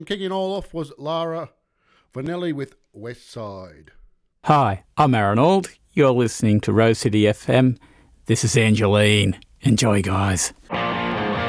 Kicking all off was Lara Vanelli with West Side. Hi, I'm Aaron Auld. You're listening to Rose City FM. This is Angeline. Enjoy, guys.